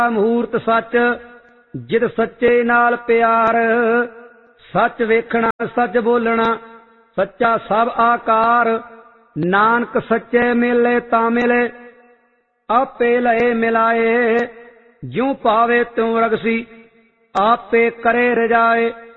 ਮਹੂਰਤ ਸੱਚ, ਜਿਤ ਸੱਚੇ ਨਾਲ ਪਿਆਰ। ਸੱਚ ਵੇਖਣਾ ਸੱਚ ਬੋਲਣਾ, ਸੱਚਾ ਸਭ ਆਕਾਰ। ਨਾਨਕ ਸੱਚੇ ਮਿਲੇ ਤਾਂ ਮਿਲੇ, ਆਪੇ ਲਏ ਮਿਲਾਏ। ਜਿਉ ਭਾਵੇ ਤਿਉ ਰਗਸੀ, ਆਪੇ ਕਰੇ ਰਜਾਏ।